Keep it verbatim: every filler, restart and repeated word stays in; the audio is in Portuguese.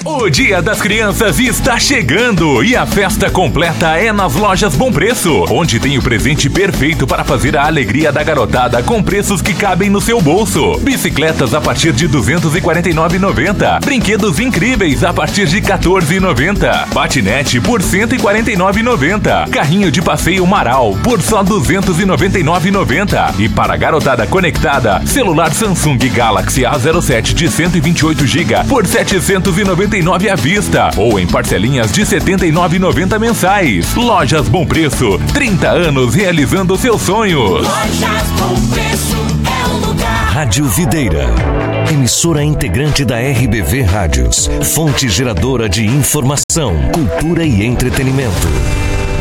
O Dia das Crianças está chegando e a festa completa é nas Lojas Bom Preço, onde tem o presente perfeito para fazer a alegria da garotada com preços que cabem no seu bolso. Bicicletas a partir de duzentos e quarenta e nove reais e noventa centavos. Brinquedos incríveis a partir de quatorze reais e noventa centavos. Patinete por cento e quarenta e nove reais e noventa centavos. Carrinho de passeio Marau por só duzentos e noventa e nove reais e noventa centavos. E para a garotada conectada, celular Samsung Galaxy A zero sete de cento e vinte e oito gigabytes por setecentos e noventa e nove reais à vista ou em parcelinhas de setenta e nove reais e noventa centavos mensais. Lojas Bom Preço, trinta anos realizando seus sonhos. Lojas Bom Preço é o lugar. Rádio Videira, emissora integrante da R B V Rádios, fonte geradora de informação, cultura e entretenimento.